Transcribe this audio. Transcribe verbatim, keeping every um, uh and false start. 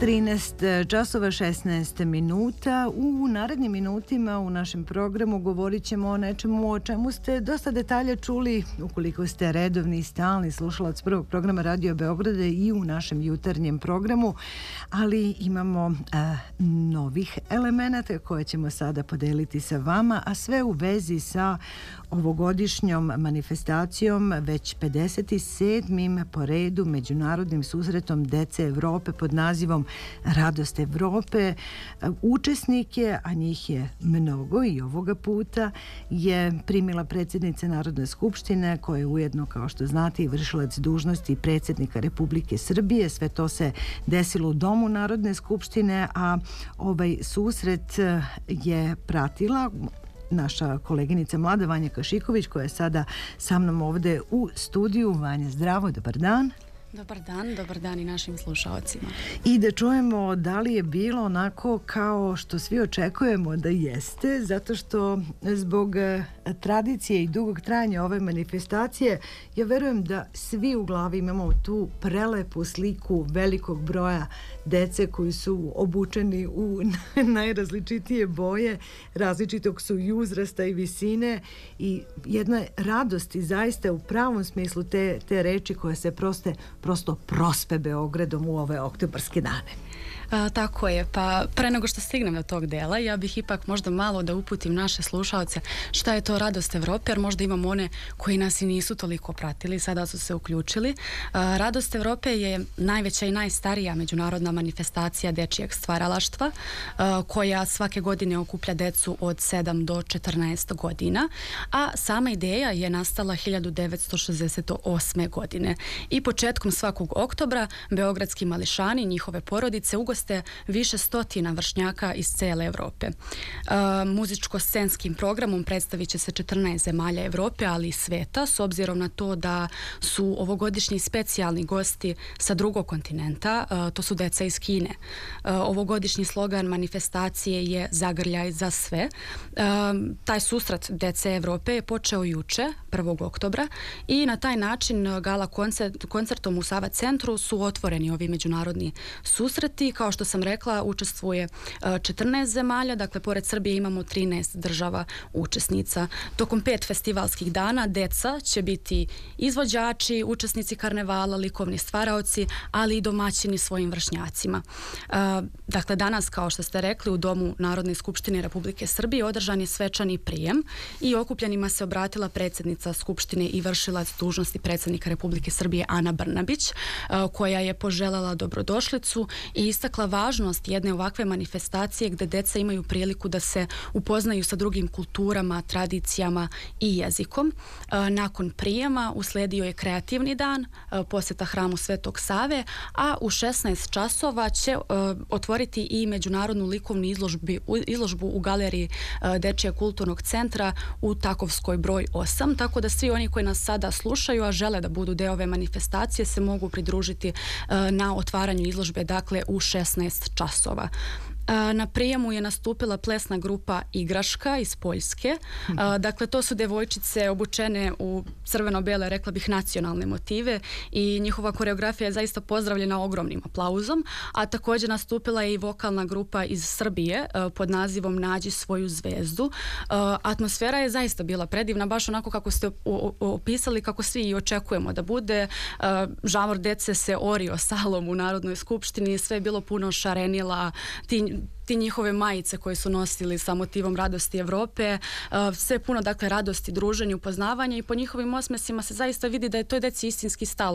trinaest časova šesnaest minuta. U narednim minutima u našem programu govorit ćemo o nečemu o čemu ste dosta detalja čuli ukoliko ste redovni i stalni slušalac prvog programa Radio Beograda i u našem jutarnjem programu, ali imamo a, novih elemenata koje ćemo sada podeliti sa vama, a sve u vezi sa ovogodišnjom manifestacijom, već pedeset sedmim po redu međunarodnim susretom dece Evrope pod nazivom Radost Evrope. Učesnike, a njih je mnogo i ovoga puta, je primila predsjednica Narodne skupštine, koja je ujedno, kao što znate, i vršilac dužnosti predsjednika Republike Srbije. Sve to se desilo u Domu Narodne skupštine, a ovaj susret je pratila naša koleginica mlada Vanja Kašiković, koja je sada sa mnom ovde u studiju. Vanja, zdravo, dobar dan. Dobar dan, dobar dan i našim slušalcima. I da čujemo da li je bilo onako kao što svi očekujemo da jeste, zato što zbog tradicije i dugog trajanja ove manifestacije, ja verujem da svi u glavi imamo tu prelepu sliku velikog broja dece koji su obučeni u najrazličitije boje, različitog su i uzrasta i visine i jedna radost i zaista u pravom smislu te, te reči koje se proste prosto prospe Beogradom u ove oktobarske dane. A, tako je, pa pre nego što stignem do tog dela, ja bih ipak možda malo da uputim naše slušalce šta je to Radost Evrope, jer možda imamo one koji nas i nisu toliko pratili, sada su se uključili. A, Radost Evrope je najveća i najstarija međunarodna manifestacija dečijeg stvaralaštva, a, koja svake godine okuplja decu od sedam do četrnaest godina, a sama ideja je nastala hiljadu devetsto šezdeset osme godine i početkom svakog oktobra beogradski mališani i njihove porodice ugoste više stotina vršnjaka iz cele Evrope. E, muzičko-scenskim programom predstavit će se četrnaest zemalja Evrope, ali i sveta, s obzirom na to da su ovogodišnji specijalni gosti sa drugog kontinenta, e, to su deca iz Kine. E, ovogodišnji slogan manifestacije je Zagrljaj za sve. E, taj susret dece Evrope je počeo juče, prvog oktobra, i na taj način gala koncert, koncertom u Sava centru su otvoreni ovi međunarodni susreti. Kao što sam rekla, učestvuje četrnaest zemalja, dakle pored Srbije imamo trinaest država učesnica. Tokom pet festivalskih dana deca će biti izvođači, učesnici karnevala, likovni stvaraoci, ali i domaćini svojim vršnjacima. Dakle, danas, kao što ste rekli, u Domu Narodne skupštine Republike Srbije održan je svečani prijem i okupljenima se obratila predsjednica Skupštine i vršilac dužnosti predsjednika Republike Srbije Ana Brnabić, koja je poželjela dobrodošlicu i istakla važnost jedne ovakve manifestacije gde deca imaju priliku da se upoznaju sa drugim kulturama, tradicijama i jezikom. Nakon prijema usledio je kreativni dan, posjeta hramu Svetog Save, a u šesnaest časova će otvoriti i međunarodnu likovnu izložbi, izložbu u galeriji Dečijeg kulturnog centra u Takovskoj broj osam, tako da svi oni koji nas sada slušaju, a žele da budu deo ove manifestacije, se mogu pridružiti na otvaranju izložbe, dakle u šesnaest časova. Na prijemu je nastupila plesna grupa Igraška iz Poljske. Dakle, to su devojčice obučene u crveno-bele, rekla bih, nacionalne motive i njihova koreografija je zaista pozdravljena ogromnim aplauzom, a također nastupila je i vokalna grupa iz Srbije pod nazivom Nađi svoju zvezdu. Atmosfera je zaista bila predivna, baš onako kako ste opisali, kako svi i očekujemo da bude. Žamor dece se orio salom u Narodnoj skupštini, sve je bilo puno šarenila, ti ti njihove majice koje su nosili sa motivom Radosti Evrope, sve puno, dakle, radosti, druženja, upoznavanja, i po njihovim osmesima se zaista vidi da je to deci istinski stalo